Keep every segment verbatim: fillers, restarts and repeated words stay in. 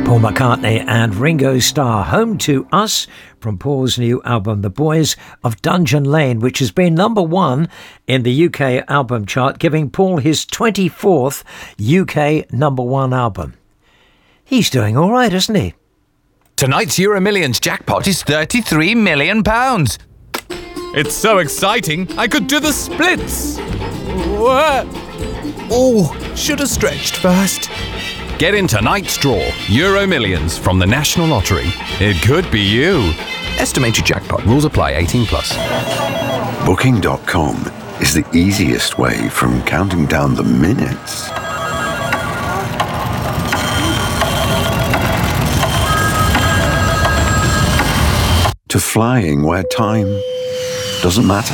Paul McCartney and Ringo Starr, Home to Us, from Paul's new album The Boys of Dungeon Lane, which has been number one in the U K album chart, giving Paul his twenty-fourth U K number one album. He's doing all right, isn't he? Tonight's Euro Millions jackpot is thirty-three million pounds. It's so exciting, I could do the splits. What? Oh, should have stretched first. Get in tonight's draw, Euro Millions from the National Lottery. It could be you. Estimated jackpot. Rules apply. eighteen plus. Booking dot com is the easiest way from counting down the minutes to flying where time doesn't matter.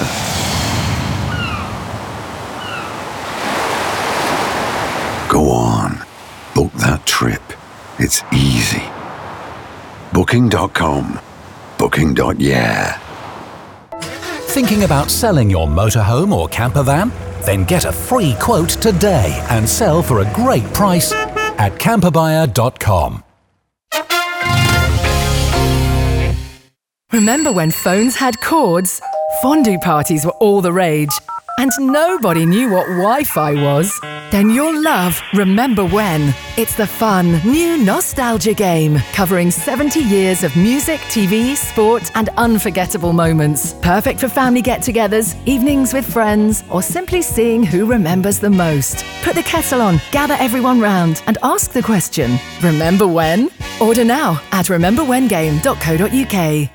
Go on. Book that trip. It's easy. Booking dot com. Booking. Yeah. Thinking about selling your motorhome or camper van? Then get a free quote today and sell for a great price at camper buyer dot com. Remember when phones had cords? Fondue parties were all the rage, and nobody knew what Wi-Fi was. Then you'll love Remember When. It's the fun, new nostalgia game covering seventy years of music, T V, sport and unforgettable moments. Perfect for family get-togethers, evenings with friends, or simply seeing who remembers the most. Put the kettle on, gather everyone round and ask the question, remember when? Order now at remember when game dot co dot uk.